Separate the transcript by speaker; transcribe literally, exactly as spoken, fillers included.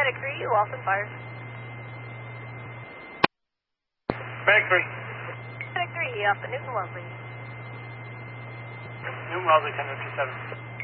Speaker 1: Medic three, Lawson fires.
Speaker 2: Medic three.
Speaker 1: Medic three, up at Newton Wellesley.
Speaker 2: Newton Wellesley, ten fifty-seven.